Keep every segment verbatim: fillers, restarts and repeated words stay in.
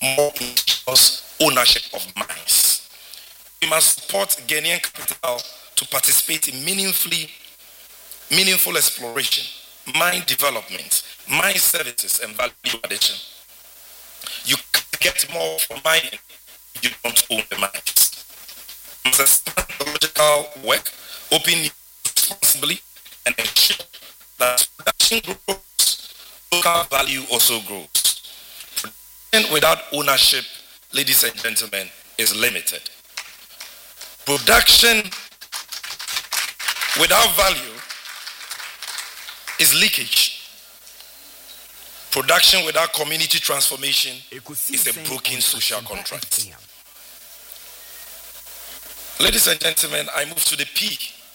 more indigenous ownership of mines. We must support Ghanaian capital to participate in meaningfully, meaningful exploration, mine development, mine services, and value addition. You can't get more from mining if you don't own the mines. We must expand technological work, open responsibly, and ensure that production grows, local value also grows. Production without ownership, ladies and gentlemen, is limited. Production without value is leakage. Production without community transformation is a broken social contract. Ladies and gentlemen, I move to the P.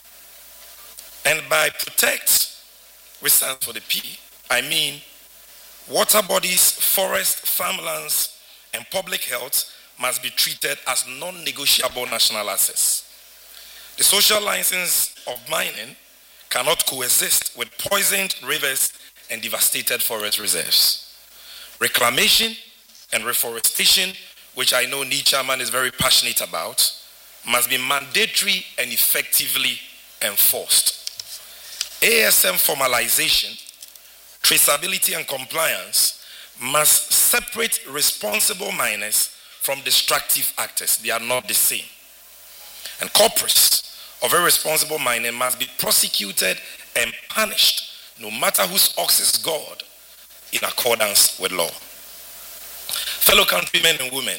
And by protect, which stands for the P, I mean water bodies, forest, farmlands, and public health must be treated as non-negotiable national assets. The social license of mining cannot coexist with poisoned rivers and devastated forest reserves. Reclamation and reforestation, which I know Nii Chairman is very passionate about, must be mandatory and effectively enforced. A S M formalization, traceability and compliance must separate responsible miners from destructive actors. They are not the same. And culprits of irresponsible mining must be prosecuted and punished, no matter whose ox is God, in accordance with law. Fellow countrymen and women,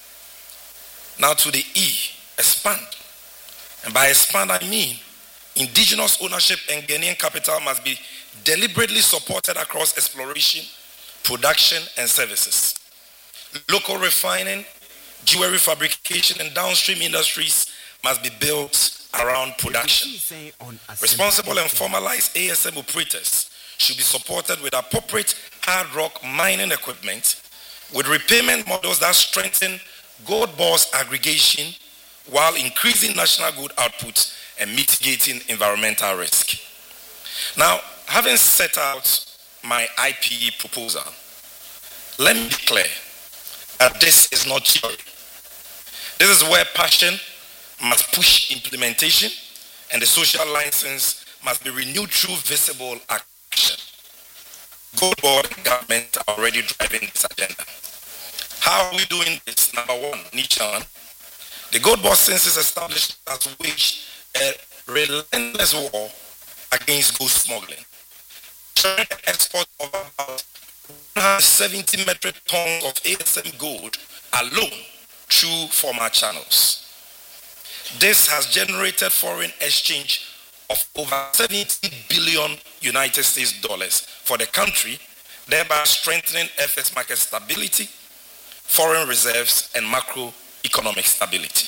now to the E, expand. And by expand, I mean indigenous ownership and Ghanaian capital must be deliberately supported across exploration, production, and services. Local refining, jewelry fabrication, and downstream industries must be built around production. Responsible and formalized A S M operators should be supported with appropriate hard rock mining equipment, with repayment models that strengthen gold bars aggregation while increasing national gold output and mitigating environmental risk. Now, having set out my I P E proposal, let me declare that this is not theory. This is where passion must push implementation, and the social license must be renewed through visible action. Gold Board and government are already driving this agenda. How are we doing this? Number one, Nii Chairman, the Gold Board, since its established, has waged a relentless war against gold smuggling. During the export of about one hundred seventy metric tons of A S M gold alone through former channels. This has generated foreign exchange of over seventy billion United States dollars for the country, thereby strengthening F X market stability, foreign reserves, and macroeconomic stability.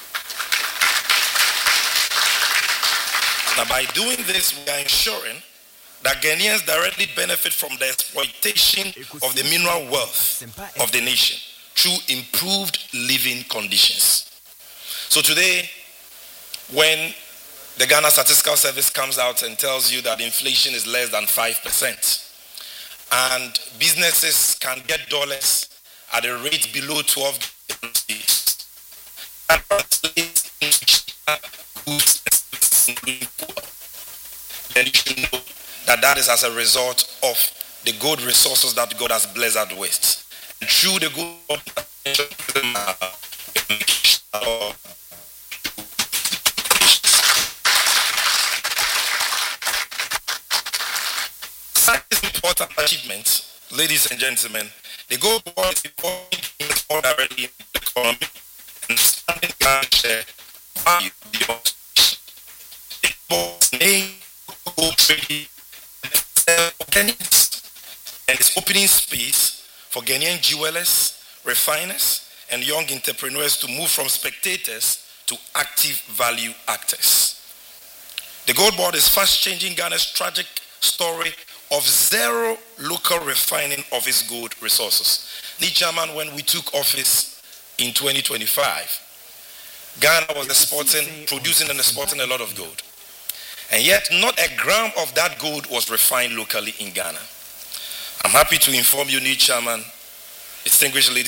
Now, by doing this, we are ensuring that Ghanaians directly benefit from the exploitation of the mineral wealth of the nation through improved living conditions. So today, when the Ghana Statistical Service comes out and tells you that inflation is less than five percent and businesses can get dollars at a rate below twelve dollars, that translates into goods and services, then you should know that that is as a result of the gold resources that God has blessed us with. And through the gold, this important achievement, ladies and gentlemen, the Gold Board is involved more directly in the economy and standing Ghana share value beyond. The board's name, gold trading, and is opening space for Ghanaian jewelers, refiners, and young entrepreneurs to move from spectators to active value actors. The Gold Board is fast changing Ghana's tragic story of zero local refining of its gold resources. Nii Chairman, when we took office in twenty twenty-five, Ghana was exporting, producing and exporting a lot of gold. And yet, not a gram of that gold was refined locally in Ghana. I'm happy to inform you, Nii Chairman, distinguished ladies